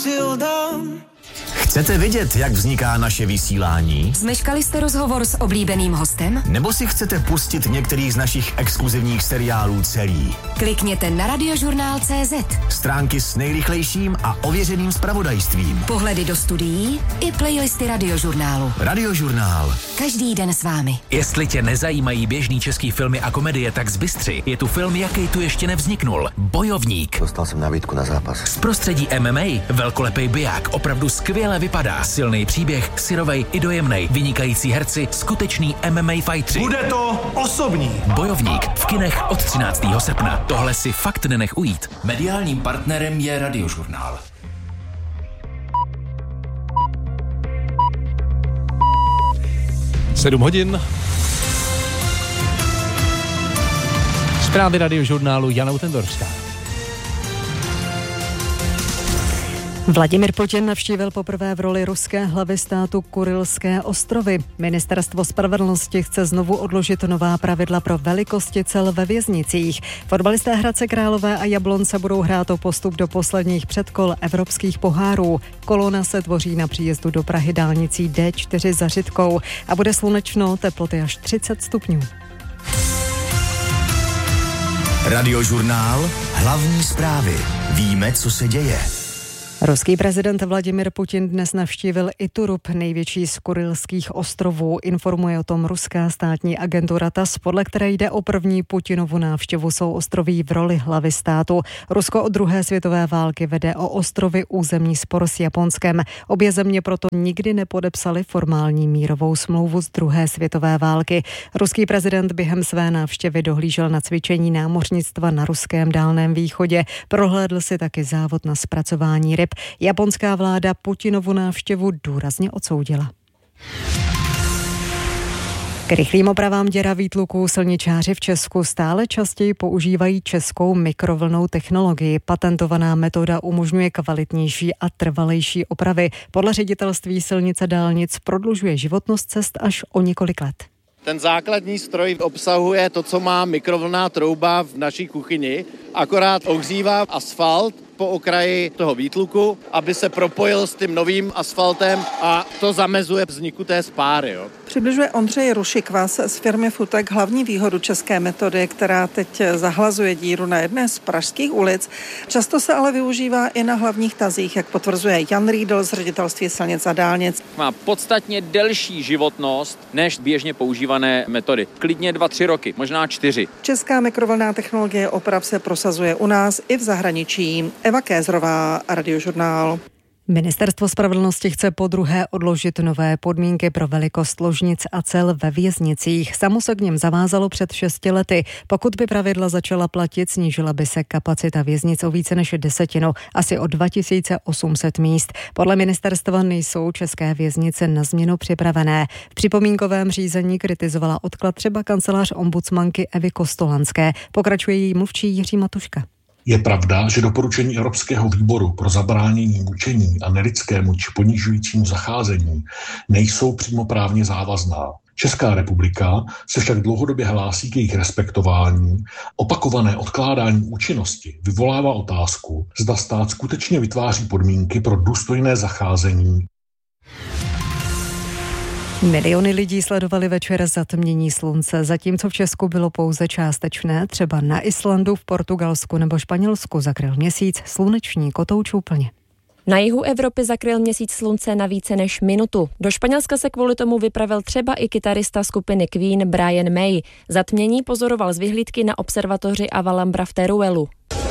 Chcete vědět, jak vzniká naše vysílání? Zmeškali jste rozhovor s oblíbeným hostem? Nebo si chcete pustit některý z našich exkluzivních seriálů celý? Klikněte na radiožurnál.cz. Stránky s nejrychlejším a ověřeným zpravodajstvím. Pohledy do studií i playlisty Radiožurnálu. Radiožurnál. Každý den s vámi. Jestli tě nezajímají běžný český filmy a komedie, tak zbystři. Je tu film, jaký tu ještě nevzniknul. Bojovník. Dostal jsem nabídku na zápas. Z prostředí MMA velkolepý biják, opravdu skvěle vypadá. Silný příběh, syrovej i dojemnej, vynikající herci, skutečný MMA fightři. Bude to osobní. Bojovník v kinech od 13. srpna. Tohle si fakt nenech ujít. Mediálním partnerem je Radiožurnál. Sedm hodin. Zprávy Radiožurnálu Jana Utendorská. Vladimir Putin navštívil poprvé v roli ruské hlavy státu Kurylské ostrovy. Ministerstvo spravedlnosti chce znovu odložit nová pravidla pro velikosti cel ve věznicích. Fotbalisté Hradce Králové a Jablonce budou hrát o postup do posledních předkol evropských pohárů. Kolona se tvoří na příjezdu do Prahy dálnicí D4 za Řitkou a bude slunečno, teploty až 30 stupňů. Radiožurnál. Hlavní zprávy. Víme, co se děje. Ruský prezident Vladimir Putin dnes navštívil Iturup, největší z Kurylských ostrovů. Informuje o tom ruská státní agentura TASS, podle které jde o první Putinovu návštěvu souostroví v roli hlavy státu. Rusko od druhé světové války vede o ostrovy územní spor s Japonskem. Obě země proto nikdy nepodepsaly formální mírovou smlouvu z druhé světové války. Ruský prezident během své návštěvy dohlížel na cvičení námořnictva na ruském Dálném východě. Prohlédl si taky závod na zpracování ryb. Japonská vláda Putinovu návštěvu důrazně odsoudila. K rychlým opravám děra výtluků silničáři v Česku stále častěji používají českou mikrovlnnou technologii. Patentovaná metoda umožňuje kvalitnější a trvalejší opravy. Podle ředitelství silnic a dálnic prodlužuje životnost cest až o několik let. Ten základní stroj obsahuje to, co má mikrovlnná trouba v naší kuchyni, akorát ohřívá asfalt po okraji toho výtluku, aby se propojil s tím novým asfaltem a to zamezuje vzniku té spáry. Jo. Přibližuje Ondřej Rušikvas z firmy Futek hlavní výhodu české metody, která teď zahlazuje díru na jedné z pražských ulic. Často se ale využívá i na hlavních tazích, jak potvrzuje Jan Riedl z ředitelství silnic a dálnic. Má podstatně delší životnost než běžně používané metody. Klidně 2-3 roky, možná 4. Česká mikrovlnná technologie oprav se prosazuje u nás i v zahraničí. Eva Kézrová, Radiožurnál. Ministerstvo spravedlnosti chce podruhé odložit nové podmínky pro velikost ložnic a cel ve věznicích. Samo se k něm zavázalo před 6 lety. Pokud by pravidla začala platit, snížila by se kapacita věznic o více než 10, asi o 2800 míst. Podle ministerstva nejsou české věznice na změnu připravené. V připomínkovém řízení kritizovala odklad třeba kancelář ombudsmanky Evy Kostolanské. Pokračuje její mluvčí Jiří Matuška. Je pravda, že doporučení Evropského výboru pro zabránění mučení a nelidskému či ponižujícímu zacházení nejsou přímo právně závazná. Česká republika se však dlouhodobě hlásí k jejich respektování. Opakované odkládání účinnosti vyvolává otázku, zda stát skutečně vytváří podmínky pro důstojné zacházení. Miliony lidí sledovali večer zatmění slunce, zatímco v Česku bylo pouze částečné, třeba na Islandu, v Portugalsku nebo Španělsku zakryl měsíc sluneční kotouč úplně. Na jihu Evropy zakryl měsíc slunce na více než minutu. Do Španělska se kvůli tomu vypravil třeba i kytarista skupiny Queen Brian May. Zatmění pozoroval z vyhlídky na observatoři Avalambra v Teruelu.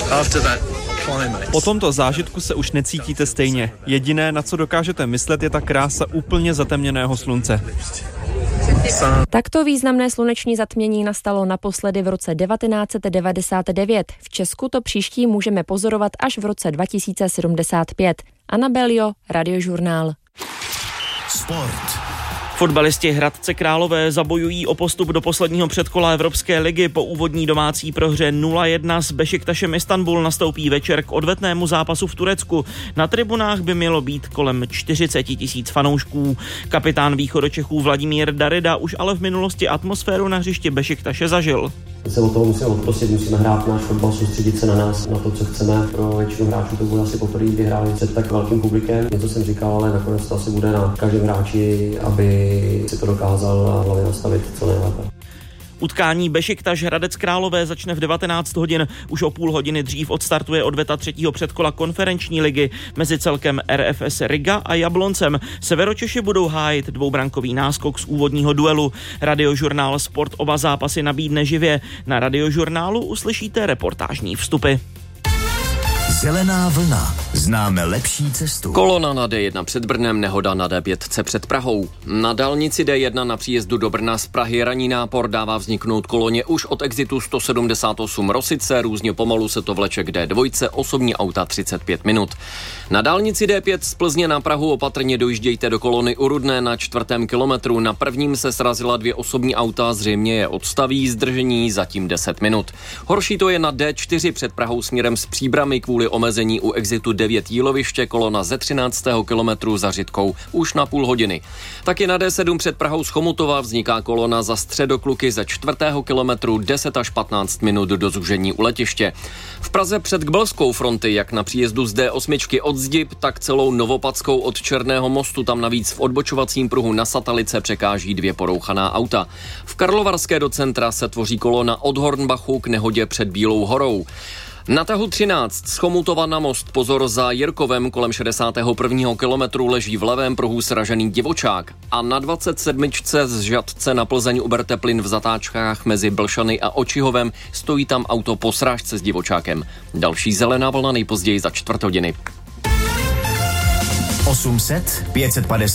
Po tomto zážitku se už necítíte stejně. Jediné, na co dokážete myslet, je ta krása úplně zatemněného slunce. Takto významné sluneční zatmění nastalo naposledy v roce 1999. V Česku to příští můžeme pozorovat až v roce 2075. Anna Belio, Radiožurnál. Sport. Fotbalisti Hradce Králové zabojují o postup do posledního předkola Evropské ligy. Po úvodní domácí prohře 0-1 s Bešiktašem Istanbul nastoupí večer k odvetnému zápasu v Turecku. Na tribunách by mělo být kolem 40 000 fanoušků. Kapitán východočechů Vladimír Darida už ale v minulosti atmosféru na hřišti Bešiktaše zažil. My se od toho musíme odprostit, musíme hrát náš fotbal, soustředit se na nás, na to, co chceme. Pro většinu hráčů to bude asi poprvé, kdy hráli před tak velkým publikem. Něco jsem říkal, ale nakonec to asi bude na každém hráči, aby si to dokázal hlavně nastavit co nejlépe. Utkání Bešiktaš Hradec Králové začne v 19 hodin. Už o půl hodiny dřív odstartuje odveta třetího předkola konferenční ligy mezi celkem RFS Riga a Jabloncem. Severočeši budou hájit dvoubrankový náskok z úvodního duelu. Radiožurnál Sport oba zápasy nabídne živě. Na Radiožurnálu uslyšíte reportážní vstupy. Zelená vlna. Známe lepší cestu. Kolona na D1 před Brnem, nehoda na D5 před Prahou. Na dálnici D1 na příjezdu do Brna z Prahy ranní nápor dává vzniknout koloně už od exitu 178 Rosice, různě pomalu se to vleče k D2, osobní auta 35 minut. Na dálnici D5 z Plzně na Prahu opatrně dojíždějte do kolony u Rudné na 4. kilometru. Na prvním se srazila 2 osobní auta, zřejmě je odstaví, zdržení zatím 10 minut. Horší to je na D4 před Prahou směrem z Příbrami kvůli omezení u exitu 9 Jíloviště, kolona ze 13. kilometru za Řitkou už na půl hodiny. Taky na D7 před Prahou z Chomutova vzniká kolona za Středokluky ze 4. kilometru 10 až 15 minut do zúžení u letiště. V Praze před Gbelskou fronty, jak na příjezdu z D8 od Zdib, tak celou Novopadskou od Černého mostu, tam navíc v odbočovacím pruhu na Satalice překáží 2 porouchaná auta. V Karlovarské do centra se tvoří kolona od Hornbachu k nehodě před Bílou horou. Na tahu 13 z Chomutova na most, pozor, za Jirkovem kolem 61. kilometru leží v levém pruhu sražený divočák. A na 27. z Žatce na Plzeň u Berteplin v zatáčkách mezi Blšany a Očihovem stojí tam auto po srážce s divočákem. Další zelená vlna nejpozději za čtvrt hodiny. 800 550